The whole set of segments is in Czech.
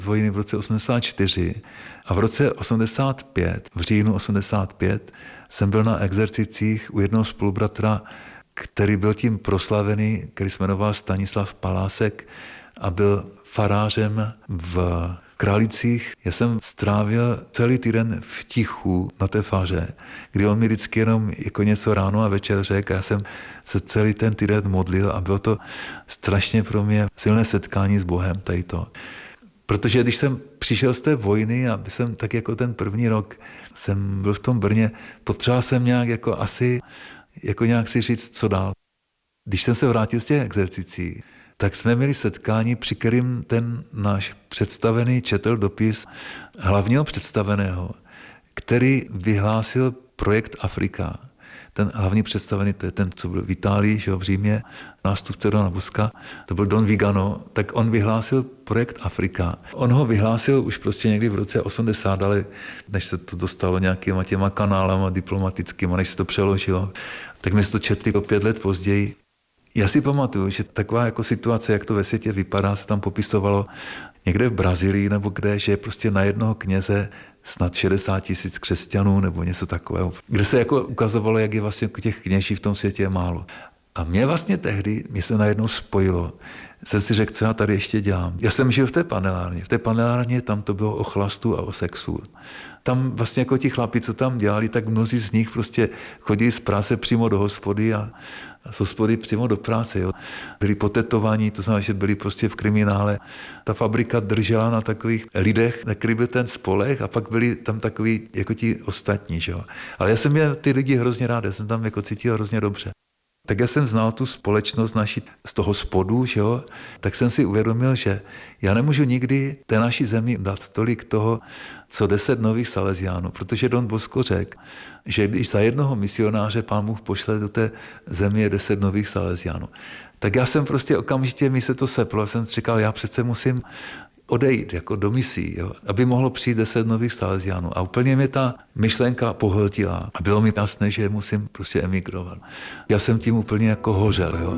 vojny v roce 84 a v roce 85, v říjnu 85, jsem byl na exercicích u jednoho spolubratra, který byl tím proslavený, který se jmenoval Stanislav Palásek a byl farářem v Králících. Já jsem strávil celý týden v tichu na té faře, kdy on mi vždycky jenom jako něco ráno a večer řekl a já jsem se celý ten týden modlil a bylo to strašně pro mě silné setkání s Bohem tady to. Protože když jsem přišel z té vojny a jsem tak jako ten první rok jsem byl v tom Brně, potřeboval jsem nějak jako asi jako nějak si říct, co dál. Když jsem se vrátil z těch exercicí, tak jsme měli setkání, při kterým ten náš představený četl dopis hlavního představeného, který vyhlásil projekt Afrika. Ten hlavní představený, to je ten, co byl v Itálii, že v Římě, nástupce Dona Bosca, to byl Don Vigano, tak on vyhlásil projekt Afrika. On ho vyhlásil už prostě někdy v roce 80, ale než se to dostalo nějakýma těma kanálama diplomatickýma, než se to přeložilo, tak my jsme to četli o 5 let později. Já si pamatuju, že taková jako situace, jak to ve světě vypadá, se tam popisovalo někde v Brazílii nebo kde, že je prostě na jednoho kněze snad 60 000 křesťanů nebo něco takového, kde se jako ukazovalo, jak je vlastně těch kněží v tom světě málo. A mě vlastně tehdy, mě se najednou spojilo, jsem si řekl, co já tady ještě dělám. Já jsem žil v té panelárně. V té panelárně tam to bylo o chlastu a o sexu. Tam vlastně jako ti chlapi, co tam dělali, tak mnozí z nich prostě chodili z práce přímo do hospody a z hospody přímo do práce. Jo. Byli potetovaní, to znamená, že byli prostě v kriminále. Ta fabrika držela na takových lidech, na který byl ten spolek a pak byli tam takový jako ti ostatní. Že jo. Ale já jsem měl ty lidi hrozně rád, já jsem tam jako cítil hrozně dobře. Tak já jsem znal tu společnost naši z toho spodu, že jo? Tak jsem si uvědomil, že já nemůžu nikdy té naší zemi dát tolik toho, co 10 nových Salesiánů, protože Don Bosco řekl, že když za jednoho misionáře Pán Bůh pošle do té země 10 nových Salesiánů. Tak já jsem prostě okamžitě, mi se to seplo, jsem říkal, já přece musím odejít jako do misí, jo, aby mohlo přijít 10 nových Salesiánů. A úplně mě ta myšlenka pohltila a bylo mi jasné, že musím prostě emigrovat. Já jsem tím úplně jako hořel. Jo.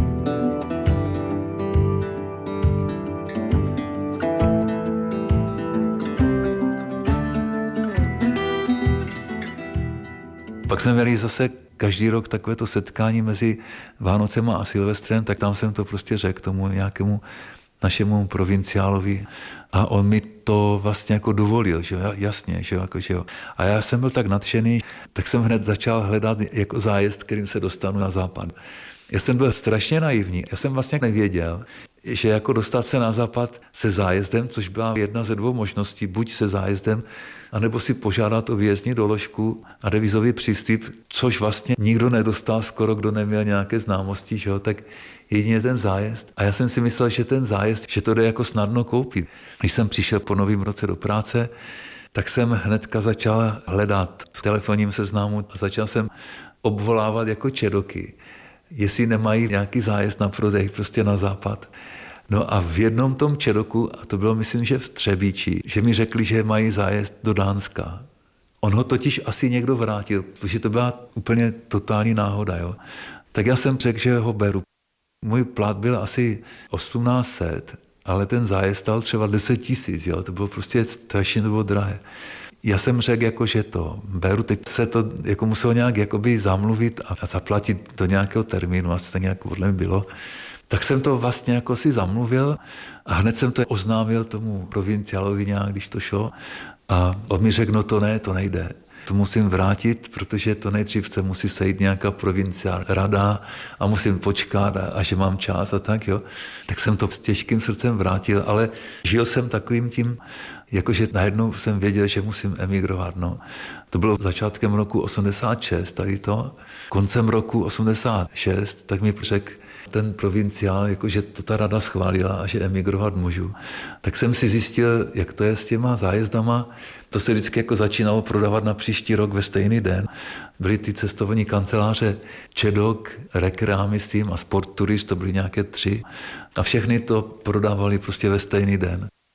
Pak jsme měli zase každý rok takovéto setkání mezi Vánocema a Silvestrem, tak tam jsem to prostě řekl tomu nějakému našemu provinciálovi a on mi to vlastně jako dovolil, že jasně, že jo. A já jsem byl tak nadšený, tak jsem hned začal hledat jako zájezd, kterým se dostanu na západ. Já jsem byl strašně naivní, já jsem vlastně nevěděl, že jako dostat se na západ se zájezdem, což byla jedna ze 2 možností, buď se zájezdem, anebo si požádat o výjezdní doložku a devizový příslib, což vlastně nikdo nedostal skoro, kdo neměl nějaké známosti, že jo, tak jedině ten zájezd. A já jsem si myslel, že ten zájezd, že to jde jako snadno koupit. Když jsem přišel po novém roce do práce, tak jsem hnedka začal hledat v telefonním seznamu a začal jsem obvolávat jako čedoky, jestli nemají nějaký zájezd na prodej prostě na západ. No a v jednom tom čedoku, a to bylo myslím, že v Třebíči, že mi řekli, že mají zájezd do Dánska. On ho totiž asi někdo vrátil, protože to byla úplně totální náhoda. Jo. Tak já jsem řekl, že ho beru. Můj plat byl asi 1800, ale ten zájezd stal třeba 10 000, jo. To bylo prostě strašně to bylo drahé. Já jsem řekl, jako, že to beru, teď se to jako muselo nějak jakoby zamluvit a zaplatit do nějakého termínu, asi to nějak podle mě bylo. Tak jsem to vlastně jako si zamluvil a hned jsem to oznámil tomu provinciálovi nějak, když to šlo. A on mi řekl, no to ne, to nejde. To musím vrátit, protože to nejdřív se musí sejít nějaká provinciální rada a musím počkat a že mám čas a tak, jo. Tak jsem to s těžkým srdcem vrátil, ale žil jsem takovým tím, jakože najednou jsem věděl, že musím emigrovat, no. To bylo začátkem roku 86, tady to. Koncem roku 86, tak mi řekl ten provinciál, jakože to ta rada schválila a že emigrovat můžu. Tak jsem si zjistil, jak to je s těma zájezdama. To se vždycky jako začínalo prodávat na příští rok ve stejný den. Byly ty cestovní kanceláře Čedok, Rekrea, myslím, a Sport Turist, to byly nějaké 3. A všechny to prodávali prostě ve stejný den.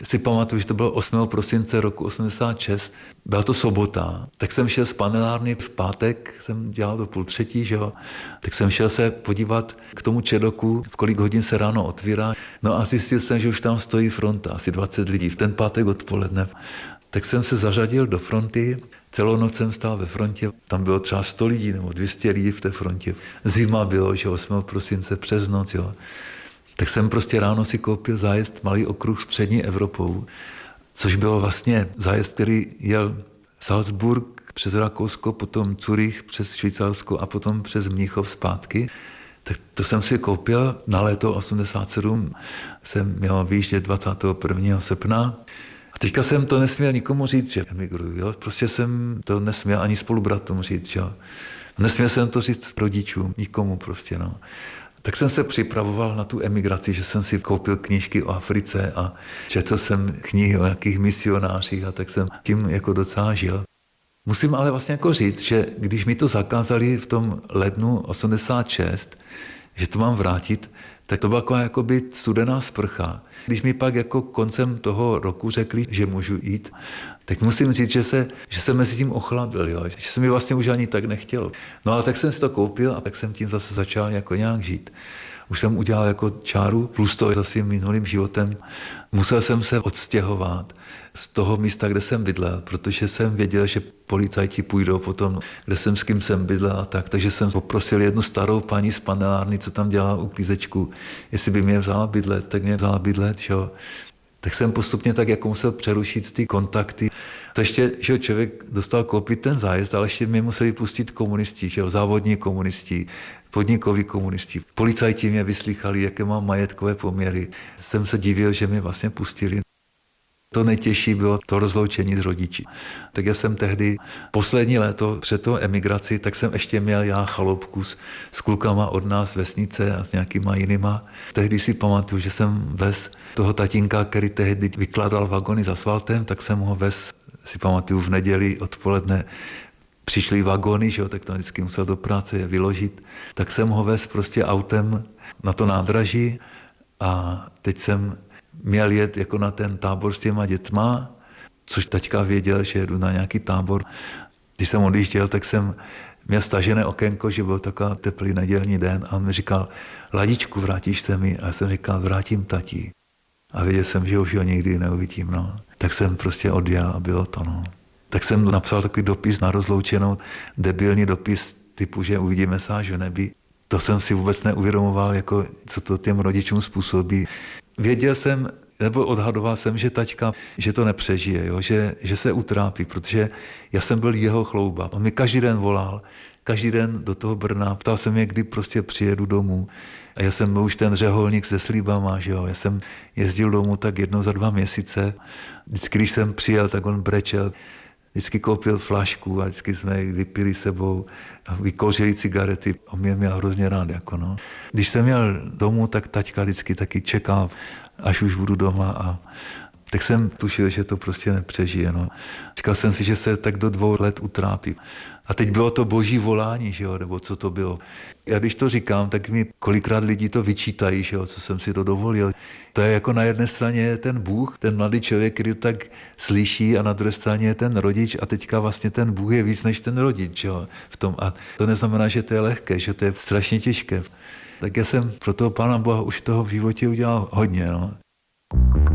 si pamatuju, že to bylo 8. prosince roku 86, byla to sobota, tak jsem šel z panelárny v pátek, jsem dělal do 2:30, že jo, tak jsem šel se podívat k tomu Čedoku, v kolik hodin se ráno otvírá, no a zjistil jsem, že už tam stojí fronta, asi 20 lidí, v ten pátek odpoledne. Tak jsem se zařadil do fronty, celou noc jsem stál ve frontě, tam bylo třeba 100 lidí nebo 200 lidí v té frontě. Zima bylo, že 8. prosince přes noc, jo. Tak jsem prostě ráno si koupil zájezd Malý okruh střední Evropou, což bylo vlastně zájezd, který jel Salzburg přes Rakousko, potom Zurich přes Švýcarsko a potom přes Mnichov zpátky. Tak to jsem si koupil na léto 87, jsem měl vyjíždět 21. srpna. A teďka jsem to nesměl nikomu říct, že emigruju, jo? Prostě jsem to nesměl ani spolubratům říct, jo? Nesměl jsem to říct rodičům, nikomu prostě, no. Tak jsem se připravoval na tu emigraci, že jsem si koupil knížky o Africe a četl jsem knihy o nějakých misionářích a tak jsem tím jako docela žil. Musím ale vlastně jako říct, že když mi to zakázali v tom lednu 86, že to mám vrátit, tak to byla jako být studená sprcha. Když mi pak jako koncem toho roku řekli, že můžu jít, tak musím říct, že se mezi tím ochladl, jo? Že se mi vlastně už ani tak nechtělo. No ale tak jsem si to koupil a tak jsem tím zase začal jako nějak žít. Už jsem udělal jako čáru plus to za svým minulým životem. Musel jsem se odstěhovat z toho místa, kde jsem bydlel, protože jsem věděl, že policajti půjdou potom, kde jsem s kým jsem bydlel a tak. Takže jsem poprosil jednu starou paní z panelárny, co tam dělala uklízečku, jestli by mě vzala bydlet, tak mě vzala bydlet, jo. Tak jsem postupně tak jako musel přerušit ty kontakty. To ještě, že člověk dostal koupit ten zájezd, ale ještě mě museli pustit komunisti, že jo, závodní komunisti, podnikoví komunisti. Policajti mě vyslýchali, jaké mám majetkové poměry. Jsem se divil, že mě vlastně pustili. To nejtěžší bylo to rozloučení s rodiči. Tak já jsem tehdy poslední léto před tou emigraci, tak jsem ještě měl já chaloupku s klukama od nás vesnice a s nějakýma jinýma. Tehdy si pamatuju, že jsem vez toho tatínka, který tehdy vykládal vagony s asfaltem, tak jsem ho vez, si pamatuju, v neděli odpoledne přišly vagony, že jo, tak to vždycky musel do práce je vyložit. Tak jsem ho vez prostě autem na to nádraží a teď jsem měl jet jako na ten tábor s těma dětma, což taťka věděl, že jedu na nějaký tábor. Když jsem odjížděl, tak jsem měl stažené okénko, že byl takový teplý nedělní den a on mi říkal, Ladičku, vrátíš se mi? A já jsem říkal, vrátím tati. A věděl jsem, že už ho nikdy neuvidím, no. Tak jsem prostě odjel a bylo to, no. Tak jsem napsal takový dopis na rozloučenou, debilní dopis typu, že uvidíme se až v nebi. To jsem si vůbec neuvědomoval, jako, co to těm rodičům způsobí. Věděl jsem, nebo odhadoval jsem, že taťka, že to nepřežije, jo? Že se utrápí, protože já jsem byl jeho chlouba. On mi každý den volal, každý den do toho Brna, ptal se mě, kdy prostě přijedu domů. A já jsem byl už ten řeholník se slíbama, že jo? Já jsem jezdil domů tak jednou za 2 měsíce. Vždycky, když jsem přijel, tak on brečel. Vždycky koupil flašku a vždycky jsme ji vypili sebou a vykouřili cigarety. On mě měl hrozně rád. Jako no. Když jsem měl domů, tak taťka vždycky taky čekal, až už budu doma. A tak jsem tušil, že to prostě nepřežije. No. Říkal jsem si, že se tak do 2 let utrápí. A teď bylo to boží volání, že jo, nebo co to bylo. Já když to říkám, tak mi kolikrát lidi to vyčítají, že jo, co jsem si to dovolil. To je jako na jedné straně ten Bůh, ten mladý člověk, který to tak slyší, a na druhé straně je ten rodič a teďka vlastně ten Bůh je víc než ten rodič, že jo, v tom. A to neznamená, že to je lehké, že to je strašně těžké. Tak já jsem pro toho Pána Boha už toho v životě udělal hodně, no.